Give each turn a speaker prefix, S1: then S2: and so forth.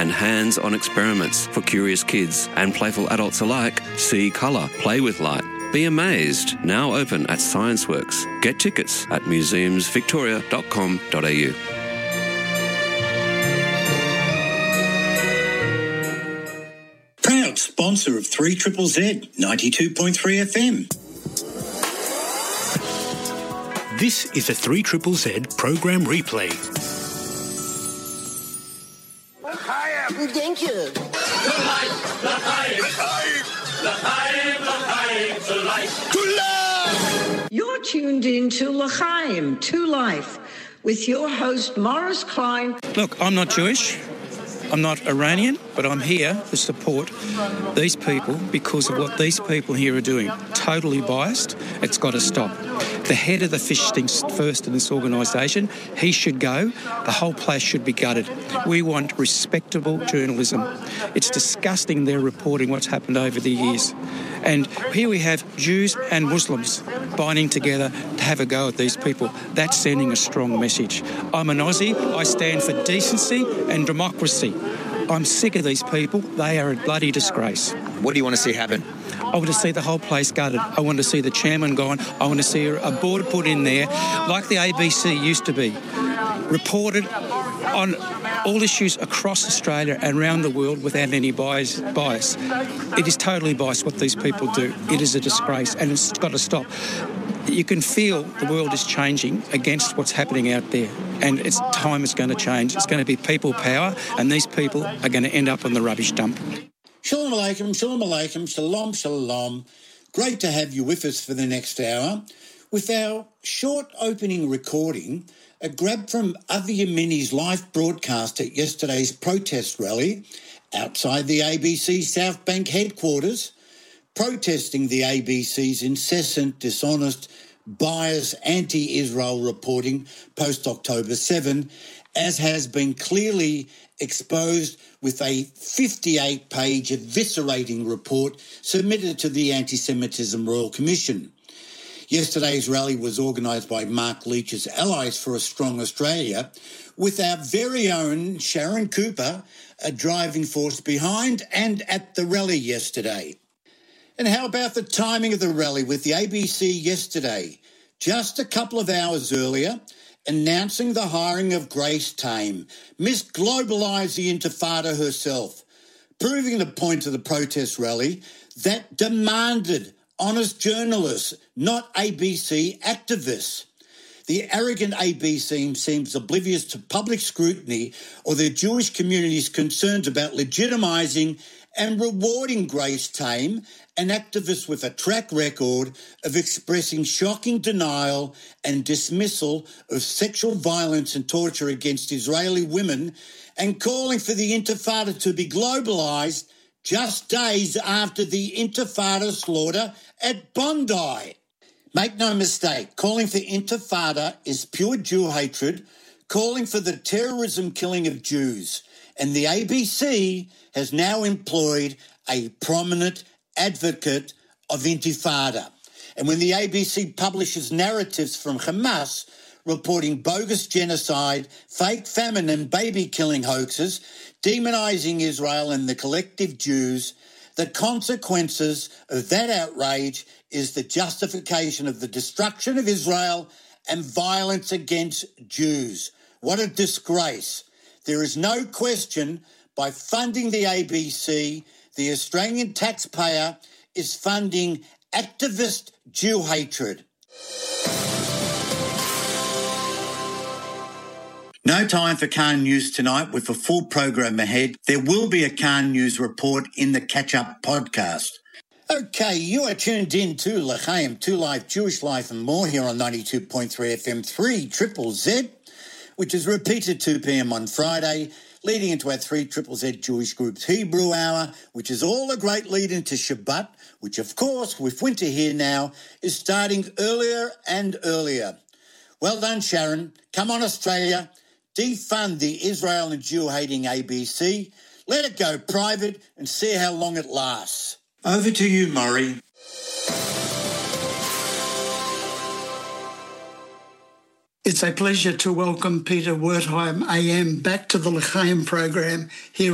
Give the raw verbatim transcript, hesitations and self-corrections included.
S1: and hands-on experiments for curious kids and playful adults alike. See colour, play with light. Be amazed. Now open at ScienceWorks. Get tickets at museums victoria dot com dot a u.
S2: Proud sponsor of three Triple Z, ninety-two point three F M.
S3: This is a three Triple Z program replay.
S4: Thank you. You're tuned in to L'chaim, to life, with your host Morris Klein.
S5: Look, I'm not Jewish. I'm not Iranian, but I'm here to support these people because of what these people here are doing. Totally biased. It's got to stop. The head of the fish stinks first in this organisation. He should go. The whole place should be gutted. We want respectable journalism. It's disgusting they're reporting what's happened over the years. And here we have Jews and Muslims binding together to have a go at these people. That's sending a strong message. I'm an Aussie. I stand for decency and democracy. I'm sick of these people. They are a bloody disgrace.
S6: What do you want to see happen?
S5: I want to see the whole place gutted. I want to see the chairman gone. I want to see a border put in there like the A B C used to be. Reported on all issues across Australia and around the world without any bias. bias. It is totally biased what these people do. It is a disgrace and it's got to stop. You can feel the world is changing against what's happening out there, and it's time is going to change. It's going to be people power, and these people are going to end up on the rubbish dump.
S2: Shalom Aleichem, Shalom Aleichem, Shalom Shalom. Great to have you with us for the next hour. With our short opening recording, a grab from Avi Yamini's live broadcast at yesterday's protest rally outside the A B C South Bank headquarters, protesting the A B C's incessant, dishonest, biased, anti-Israel reporting post-October seventh, as has been clearly exposed with a fifty-eight page eviscerating report submitted to the Anti-Semitism Royal Commission. Yesterday's rally was organised by Mark Leach's Allies for a Strong Australia, with our very own Sharon Cooper, a driving force behind and at the rally yesterday. And how about the timing of the rally with the A B C yesterday? Just a couple of hours earlier, announcing the hiring of Grace Tame, Miss Globalise the Intifada herself, proving the point of the protest rally that demanded honest journalists, not A B C activists. The arrogant A B C seems oblivious to public scrutiny or the Jewish community's concerns about legitimising and rewarding Grace Tame, an activist with a track record of expressing shocking denial and dismissal of sexual violence and torture against Israeli women, and calling for the Intifada to be globalised just days after the Intifada slaughter at Bondi. Make no mistake, calling for Intifada is pure Jew hatred, calling for the terrorism killing of Jews. And the A B C has now employed a prominent advocate of Intifada. And when the A B C publishes narratives from Hamas reporting bogus genocide, fake famine and baby-killing hoaxes, demonising Israel and the collective Jews, the consequences of that outrage is the justification of the destruction of Israel and violence against Jews. What a disgrace. There is no question, by funding the A B C, the Australian taxpayer is funding activist Jew hatred. No time for Khan News tonight with a full program ahead. There will be a Khan News report in the catch-up podcast. Okay, you are tuned in to L'chaim, to Life, Jewish Life and more here on ninety-two point three F M, three Triple Z, which is repeated two p.m. on Friday, leading into our three Triple Z Jewish Group's Hebrew Hour, which is all a great lead into Shabbat, which of course, with winter here now, is starting earlier and earlier. Well done, Sharon. Come on, Australia. Defund the Israel and Jew-hating A B C. Let it go private and see how long it lasts. Over to you, Murray.
S7: It's a pleasure to welcome Peter Wertheim A M back to the L'chaim program here